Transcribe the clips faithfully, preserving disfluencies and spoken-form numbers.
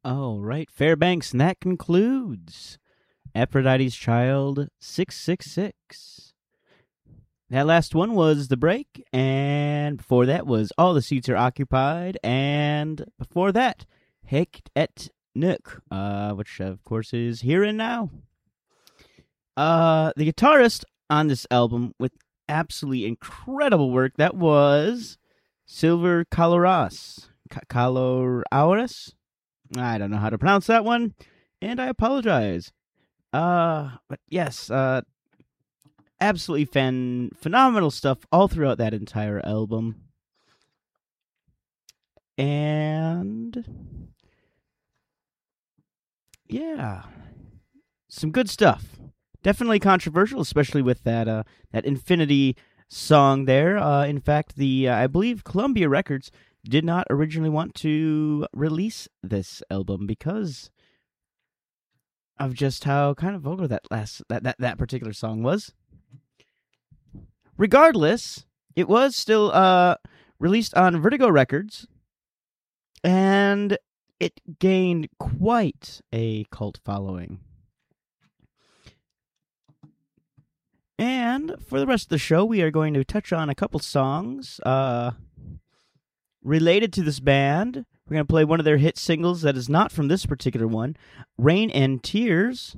All right, Fairbanks, and that concludes Aphrodite's Child six six six. That last one was The Break, and before that was All the Seats Are Occupied, and before that, Hekt et Nuk, uh, which of course is Here and Now. Uh, the guitarist on this album with absolutely incredible work, that was Silver Caloras. Caloraurus? I don't know how to pronounce that one, and I apologize. Uh, but yes, uh, absolutely fan- phenomenal stuff all throughout that entire album. And yeah, some good stuff. Definitely controversial, especially with that uh, that Infinity song there. Uh, in fact, the uh, I believe Columbia Records did not originally want to release this album because of just how kind of vulgar that last that, that, that particular song was. Regardless, it was still uh, released on Vertigo Records, and it gained quite a cult following. And for the rest of the show, we are going to touch on a couple songs uh, related to this band. We're going to play one of their hit singles that is not from this particular one, Rain and Tears.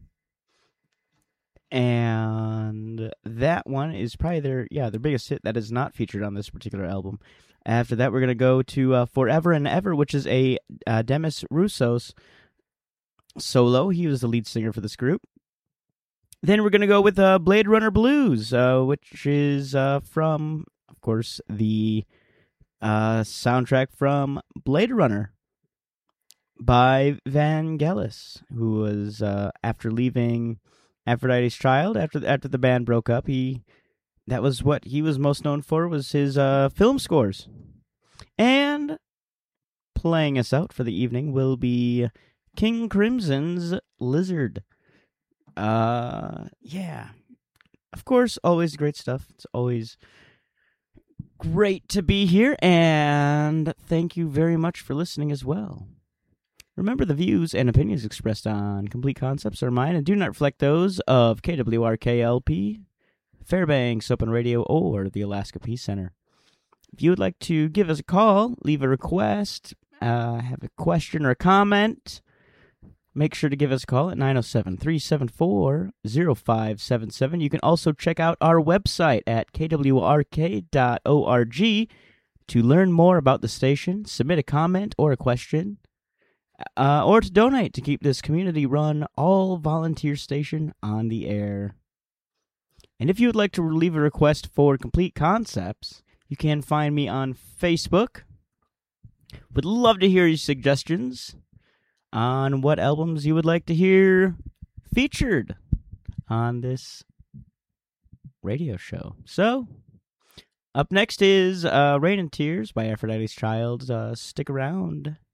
And that one is probably their, yeah, their biggest hit that is not featured on this particular album. After that, we're going to go to uh, Forever and Ever, which is a uh, Demis Roussos solo. He was the lead singer for this group. Then we're going to go with uh, Blade Runner Blues, uh, which is uh, from, of course, the uh, soundtrack from Blade Runner by Vangelis, who was, uh, after leaving Aphrodite's Child, after after the band broke up, he that was what he was most known for, was his uh, film scores. And playing us out for the evening will be King Crimson's Lizard. Uh, yeah. Of course, always great stuff. It's always great to be here, and thank you very much for listening as well. Remember, the views and opinions expressed on Complete Concepts are mine and do not reflect those of K W R K L P, Fairbanks Open Radio, or the Alaska Peace Center. If you would like to give us a call, leave a request, uh, have a question or a comment, make sure to give us a call at nine oh seven, three seven four, oh five seven seven. You can also check out our website at k w r k dot org to learn more about the station, submit a comment or a question, uh, or to donate to keep this community-run, all-volunteer station on the air. And if you would like to leave a request for Complete Concepts, you can find me on Facebook. Would love to hear your suggestions on what albums you would like to hear featured on this radio show. So, up next is uh, Rain and Tears by Aphrodite's Child. Uh, stick around.